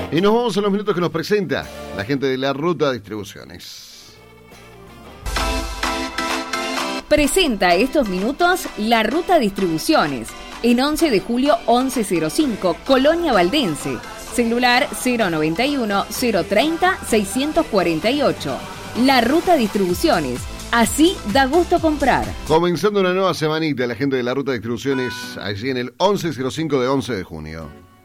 Y nos vamos a los minutos que nos presenta la gente de la Ruta Distribuciones. Presenta estos minutos la Ruta Distribuciones. En 11 de julio 1105, Colonia Valdense. Celular 091-030-648. La Ruta Distribuciones. Así da gusto comprar. Comenzando una nueva semanita, la gente de la Ruta Distribuciones allí en el 1105 de 11 de junio.